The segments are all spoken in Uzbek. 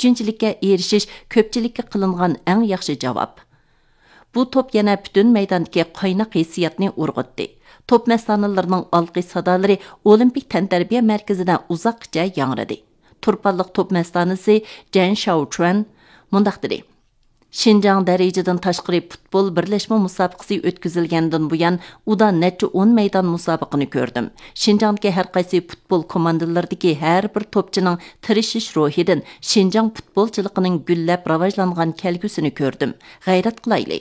üçüncülükka erishish ko'pchilikka qilingan eng yaxshi javob. Bu top yana butun maydondagi qaynoq hissiyotni urg'utdi. Top mastanlarning alqi sadolari Olimpik tantarbiya markazidan uzoqcha yangradi. Turpanliq top mastanisi Jan Shaochuan mundaq dedi. Şinjan dərəcədən təşqiri futbol birləşmə müsabiqəsi ötküzülgəndən bu yan uda neçə 10 meydan müsabiqəni gördüm. Şinjandakı hər qaysı futbol komandalarındakı hər bir topçunun tirişiş ruhidən Şinjan futbolçuluğunun gülləb rivajlanğan kəlgüsünü gördüm. G'ayrat qilayli.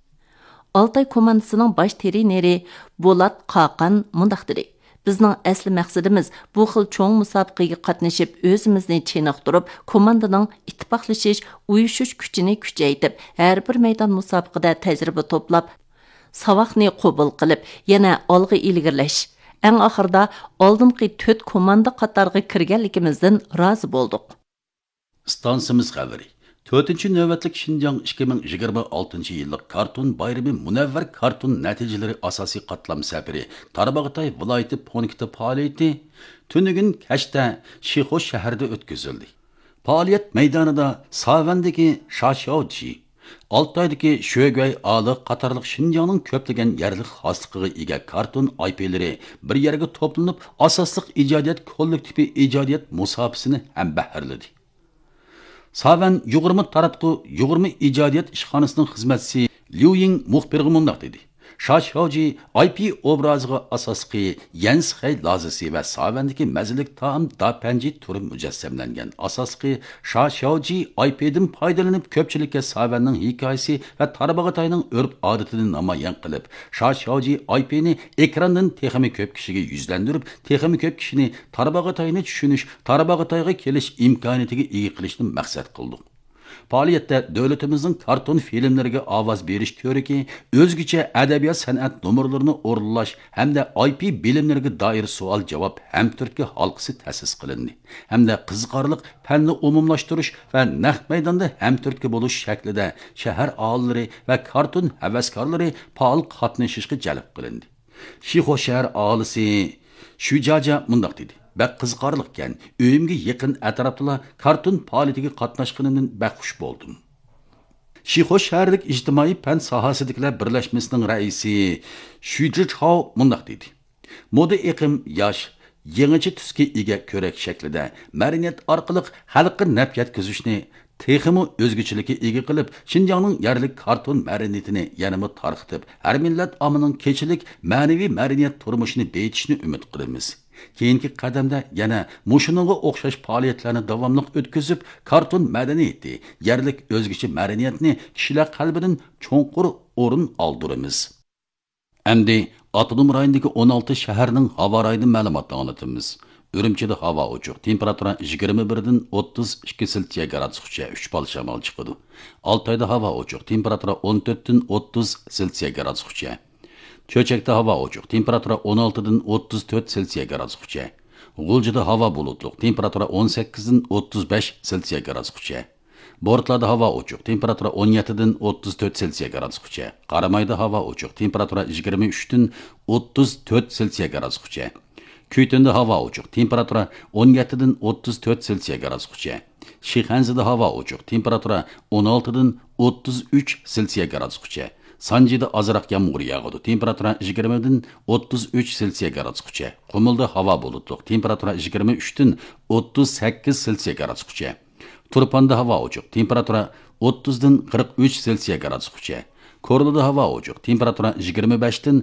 Altay komandasının baş treneri Bolat Qaqan mundaq dedi. Bizning asli maqsadimiz bu xil cho'ng musobaqaga qatnashib, o'zimizni chiniqtirib, komandaning ittifoqlashish, uyushish kuchini kuchaytirib, har bir maydon musobaqada tajriba to'plab, savoqni qabul qilib, yana olg'a ilgirlash. Eng oxirida oldingi 4 komanda qatoriga kirganligimizdan rozi bo'ldik. Stansimiz xabari. 4-chi navbatlik Şinjan 2026 yillik karton bayrami munavvar karton natijalari asosiy qatlam safari Tarbag'atay viloyati punkti faoliyati tunugin kashda Shixo shahrida o'tkazildi. Faoliyat maydonida Savandagi Shashovji, Altaydagi Sho'gay Ali qatorliq Şinjanning ko'plagan yerlik xosligiga ega karton IP'lari bir yerga to'planib asosliq ijodiyat kollektivi ijodiyat musobaqasini ham bahrladi. Savan Yug'urma taratqu Yug'urma ijodiyat ishxonasining xizmatchisi Liu Ying muxbirga mundaq dedi. Shashovji IP obraziga asosli Yansxay lazisi va Savandagi mazalik taom dapanji turi mujassamlangan. Asosli Shashovji IP'dan foydalanib ko'pchilikka Savanning hikoyasi va Tarbag'atayning urf-odatini namoyon qilib, Shashovji IP'ni ekrandan texmi ko'p kishiga yuzlantirib, texmi ko'p kishini Tarbag'atayni tushunish, Tarbag'atayga kelish imkoniyatiga ega qilishni maqsad qildik. Faoliyatda davlatimizning karton filmlariga ovoz berish ko'riki, o'zgacha adabiyot san'at nomerlarini o'rinlash hamda IP bilimlariga doir savol-javob hamturtki halqasi ta'sis qilindi. Hamda qiziqarli fanni umumlashtirish va naq maydonda hamturtki bo'lish shaklida shahar aholilari va karton havaskorlari faol qatnashishga jalb qilindi. Shixo shahar aholisi Shujaja mundaq dedi. Bak qiziqarliqkan, uyimga yaqin atrofda karton faoliyatiga qatnashganimdan baxush bo'ldim. Shixo shaharlik ijtimoiy fan sohasidagilar birlashmasining raisi Shujihao mundaq dedi. Moda iqim yosh, yangicha tusga ega ko'rak shaklida marinat orqali xalqqa naf yetkazishni texmi o'zgachilikka ega qilib, Şinjanning yerlik karton marinatini yanama tarqitib, har millat omining kechilik ma'naviy marinat turmushini beyitishni umid qilamiz. Keyingi qadamda yana mushuningga o'xshash faoliyatlarni davomli o'tkazib, karton madaniyati, yerlik o'zgacha madaniyatni kishilar qalbidan cho'nqur o'rin oldiramiz. Endi Avtonom rayonidagi 16 shaharning havo rayoni ma'lumotini anlatamiz. Ürümçide hava uçuq, temperatura 21'den 32 Selsiya gradusgacha 3 bal shamol chiqadi. Altayda hava uçuq, temperatura 14'den 30 Selsiya gradusgacha. Cho'chakda hava uçuq, temperatura 16'dan 34 Selsiya gradusgacha. G'uljida hava bulutluq, temperatura 18'dan 35 Selsiya gradusgacha. Bortlarda hava uçuq, temperatura 17'dan 34 Selsiya gradusgacha. Qaramayda hava uçuq, temperatura 23'dan 34 Selsiya gradusgacha. Kuytunda hava uçuq, temperatura 17'dan 34 Selsiya gradusgacha. Shixanzida hava uçuq, temperatura 16'dan 33 Selsiya gradusgacha. Sanjida azroq yomg'ir yog'adi, temperatura 20'dan 33 Selsiya gradusgacha. Qumulda hava bulutluq, temperatura 23'dan 38 Selsiya gradusgacha. Turpanda hava uçuq, temperatura 30'dan 43 Selsiya gradusgacha. Korluda hava uçuq, temperatura 25'dan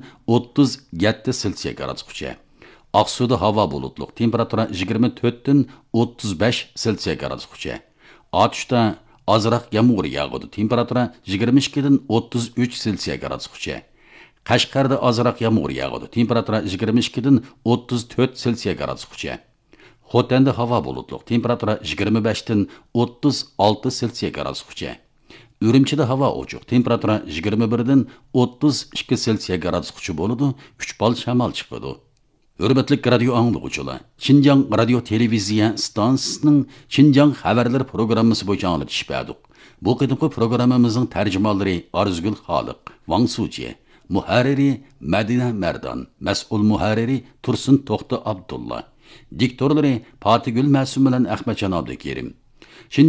37 Selsiya gradusgacha. Aqsuda hava bulutluq, temperatura 24'dan 35 Selsiya gradusgacha. Atishda azroq yomg'ir yog'adi, temperatura 22'dan 33 Selsiya gradusgacha. Qashqarda azroq yomg'ir yog'adi, temperatura 22'dan 34 Selsiya gradusgacha. Xotanda hava bulutluq, temperatura 25'dan 36 Selsiya gradusgacha. Ürümçide hava uçuq, temperatura 21'dan 32 Selsiya gradusgacha bo'ladi, 3 bal shamol chiqadi. Hürmetli radio anlıqçılar, Şinjan radio televiziya stansiyasining Şinjan xabarlar programmasi bo'yicha anglatish berdik. Bu qitimqi programmamizning tarjimonlari Arzgul Xoliq, Wang Suji, muharriri Madina Mardan, mas'ul muharriri Tursun To'xta Abdulla, diktorlari Fatigul Ma'sum bilan Ahmadjon Abdukerim.